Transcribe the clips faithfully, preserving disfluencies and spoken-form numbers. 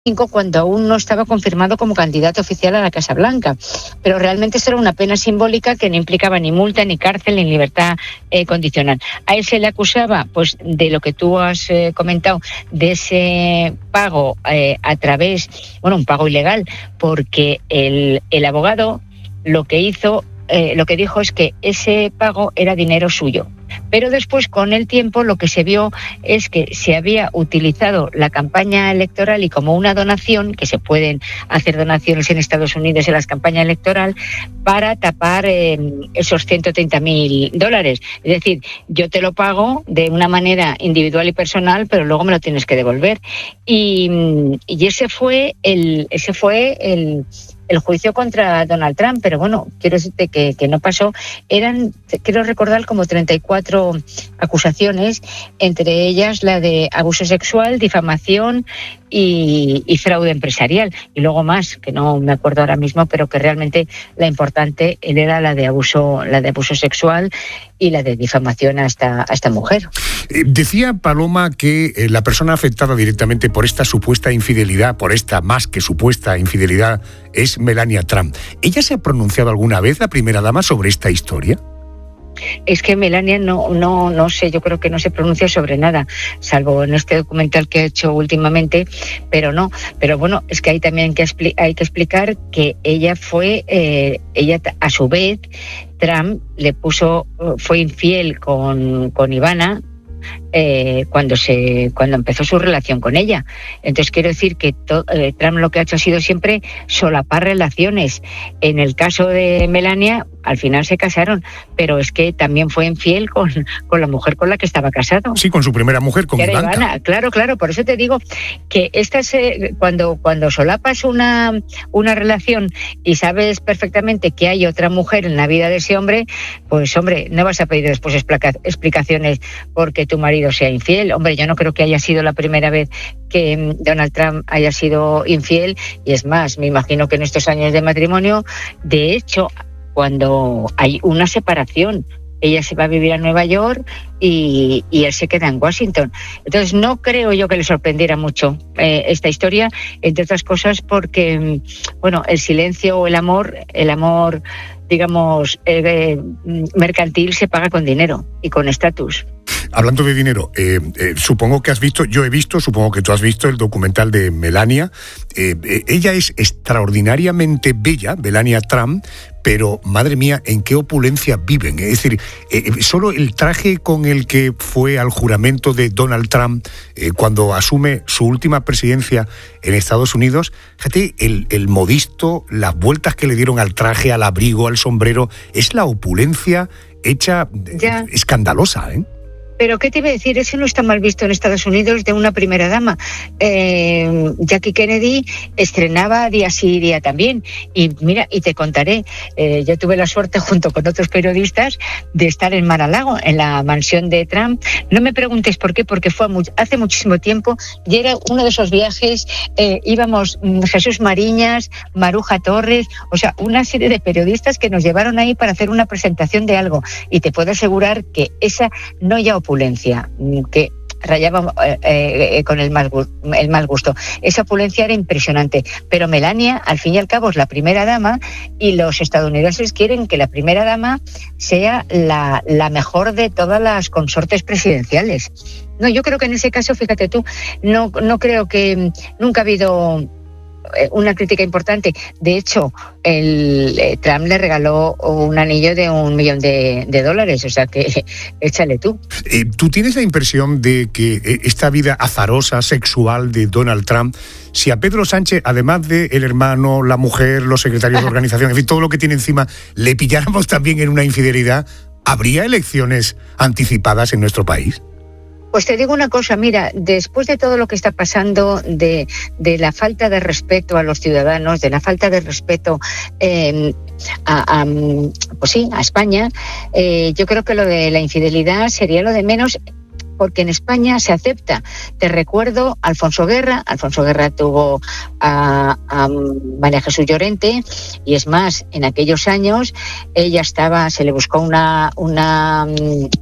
cuando aún no estaba confirmado como candidato oficial a la Casa Blanca. Pero realmente eso era una pena simbólica que no implicaba ni multa, ni cárcel, ni libertad eh, condicional. A él se le acusaba pues de lo que tú has eh, comentado, de ese pago eh, a través, bueno, un pago ilegal, porque el, el abogado lo que hizo, eh, lo que dijo es que ese pago era dinero suyo. Pero después, con el tiempo, lo que se vio es que se había utilizado la campaña electoral y como una donación, que se pueden hacer donaciones en Estados Unidos en las campañas electorales, para tapar eh, esos ciento treinta mil dólares. Es decir, yo te lo pago de una manera individual y personal, pero luego me lo tienes que devolver. Y, y ese fue el, ese fue el... el juicio contra Donald Trump, pero bueno, quiero decirte que, que no pasó. Eran, quiero recordar, como treinta y cuatro acusaciones, entre ellas la de abuso sexual, difamación y, y fraude empresarial. Y luego más, que no me acuerdo ahora mismo, pero que realmente la importante era la de abuso, la de abuso sexual y la de difamación a esta, a esta mujer. Eh, decía Paloma que eh, la persona afectada directamente por esta supuesta infidelidad, por esta más que supuesta infidelidad, es Melania Trump. ¿Ella se ha pronunciado alguna vez, la primera dama, sobre esta historia? Es que Melania no, no, no sé, yo creo que no se pronuncia sobre nada, salvo en este documental que ha hecho últimamente, pero no. Pero bueno, es que hay también que expli- hay que explicar que ella fue, eh, ella a su vez, Trump le puso, fue infiel con, con Ivana, Eh, cuando se cuando empezó su relación con ella. Entonces quiero decir que to, eh, Trump lo que ha hecho ha sido siempre solapar relaciones. En el caso de Melania, al final se casaron, pero es que también fue infiel con, con la mujer con la que estaba casado. Sí, con su primera mujer, con Ivanka. Ivana. Claro, claro, por eso te digo que estas, eh, cuando, cuando solapas una, una relación y sabes perfectamente que hay otra mujer en la vida de ese hombre, pues hombre, no vas a pedir después explica, explicaciones porque tu marido sea infiel. Hombre, yo no creo que haya sido la primera vez que Donald Trump haya sido infiel, y es más, me imagino que en estos años de matrimonio, de hecho, cuando hay una separación, ella se va a vivir a Nueva York y, y él se queda en Washington. Entonces no creo yo que le sorprendiera mucho eh, esta historia, entre otras cosas porque, bueno, el silencio o el amor, el amor, digamos, eh, mercantil se paga con dinero y con estatus. Hablando de dinero, eh, eh, supongo que has visto, yo he visto, supongo que tú has visto el documental de Melania. Eh, eh, ella es extraordinariamente bella, Melania Trump, pero madre mía, ¿en qué opulencia viven? Es decir, eh, solo el traje con el que fue al juramento de Donald Trump eh, cuando asume su última presidencia en Estados Unidos, fíjate, el, el modisto, las vueltas que le dieron al traje, al abrigo, al sombrero, es la opulencia hecha ya. escandalosa, ¿eh? Pero ¿qué te iba a decir? Eso no está mal visto en Estados Unidos de una primera dama. Eh, Jackie Kennedy estrenaba día sí y día también. Y mira, y te contaré, eh, yo tuve la suerte junto con otros periodistas de estar en Mar-a-Lago, en la mansión de Trump. No me preguntes por qué, porque fue mu- hace muchísimo tiempo y era uno de esos viajes, eh, íbamos mm, Jesús Mariñas, Maruja Torres, o sea, una serie de periodistas que nos llevaron ahí para hacer una presentación de algo. Y te puedo asegurar que esa no ya opulencia, que rayaba eh, eh, con el mal, el mal gusto. Esa opulencia era impresionante. Pero Melania, al fin y al cabo, es la primera dama y los estadounidenses quieren que la primera dama sea la, la mejor de todas las consortes presidenciales. No, yo creo que en ese caso, fíjate tú, no, no creo que nunca ha habido una crítica importante. De hecho, el eh, Trump le regaló un anillo de un millón de, de dólares, o sea que échale tú. Eh, ¿Tú tienes la impresión de que eh, esta vida azarosa, sexual de Donald Trump, si a Pedro Sánchez, además de el hermano, la mujer, los secretarios de organización, en fin, todo lo que tiene encima, le pilláramos también en una infidelidad, ¿habría elecciones anticipadas en nuestro país? Pues te digo una cosa, mira, después de todo lo que está pasando, de, de la falta de respeto a los ciudadanos, de la falta de respeto eh, a, a, pues sí, a España, eh, yo creo que lo de la infidelidad sería lo de menos, porque en España se acepta. Te recuerdo a Alfonso Guerra, Alfonso Guerra tuvo a, a María Jesús Llorente, y es más, en aquellos años ella estaba, se le buscó una... una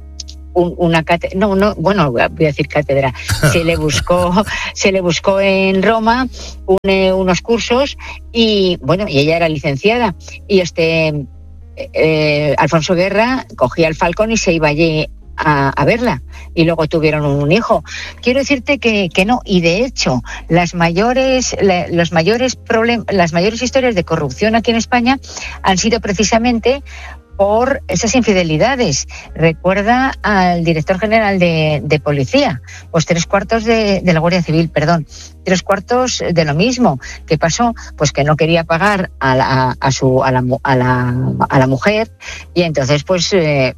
un, una cátedra, no, no, bueno, voy a decir cátedra, se le buscó, se le buscó en Roma un, eh, unos cursos y bueno, y ella era licenciada y este eh, Alfonso Guerra cogía el Falcón y se iba allí A, a verla y luego tuvieron un hijo. Quiero decirte que, que no, y de hecho las mayores la, los mayores problem, las mayores historias de corrupción aquí en España han sido precisamente por esas infidelidades. Recuerda al director general de, de policía, pues tres cuartos de, de la Guardia Civil, perdón, tres cuartos de lo mismo. ¿Qué pasó? Pues que no quería pagar a la, a su, a la, a la, a la mujer y entonces pues eh,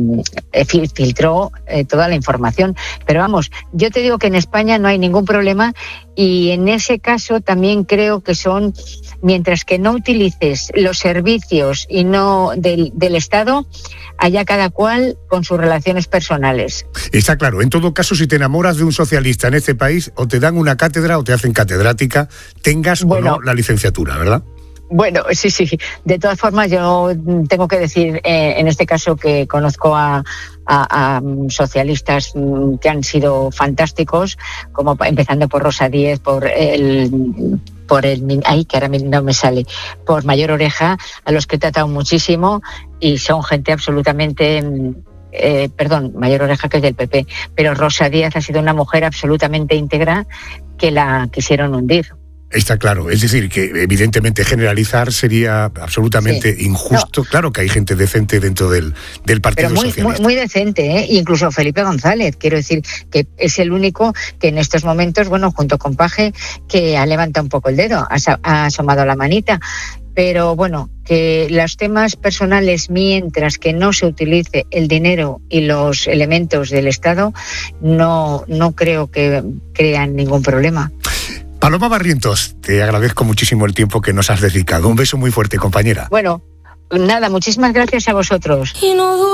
filtró eh, toda la información. Pero vamos, yo te digo que en España no hay ningún problema y en ese caso también creo que son, mientras que no utilices los servicios y no del, del Estado, allá cada cual con sus relaciones personales. Está claro. En todo caso, si te enamoras de un socialista en este país, o te dan una cátedra o te hacen catedrática, tengas bueno, o no la licenciatura, ¿verdad? Bueno, sí, sí. De todas formas, yo tengo que decir eh, en este caso que conozco a, a, a socialistas que han sido fantásticos, como empezando por Rosa Díez, por el... por el, ay, que ahora no me sale, por Mayor Oreja, a los que he tratado muchísimo y son gente absolutamente, eh, perdón, Mayor Oreja que es del P P, pero Rosa Díez ha sido una mujer absolutamente íntegra que la quisieron hundir. Está claro, es decir, que evidentemente generalizar sería absolutamente sí. injusto. No. Claro que hay gente decente dentro del, del Partido Pero muy, Socialista. Muy, muy decente, ¿eh? Incluso Felipe González, quiero decir que es el único que en estos momentos, bueno, junto con Paje, que ha levantado un poco el dedo, ha, ha asomado la manita. Pero bueno, que los temas personales, mientras que no se utilice el dinero y los elementos del Estado, no, no creo que crean ningún problema. Paloma Barrientos, te agradezco muchísimo el tiempo que nos has dedicado. Un beso muy fuerte, compañera. Bueno, nada, muchísimas gracias a vosotros.